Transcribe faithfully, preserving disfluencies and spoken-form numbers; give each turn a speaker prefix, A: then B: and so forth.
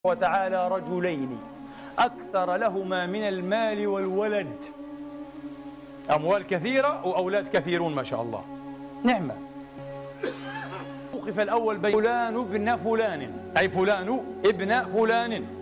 A: وتعالى رجلين أكثر لهما من المال والولد، أموال كثيرة وأولاد كثيرون ما شاء الله، نعمة. موقف الأول بين فلان ابن فلان، أي فلان ابن فلان،